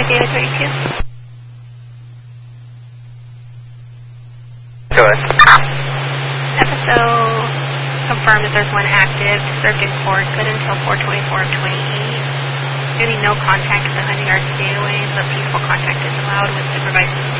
Data 32. Go ahead. FSO confirmed that there's one active, served in court, good until 4/24 of 28. Going to be no contact with the 100 yards stay away, but peaceful contact is allowed with supervised